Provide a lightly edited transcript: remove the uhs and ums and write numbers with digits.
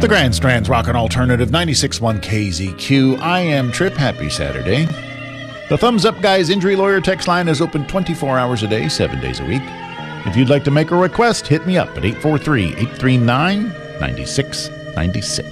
The Grand Strand's Rockin' Alternative 96.1 KZQ. I am Trip. Happy Saturday. The Thumbs Up Guys Injury Lawyer text line is open 24 hours a day, 7 days a week. If you'd like to make a request, hit me up at 843-839-9696.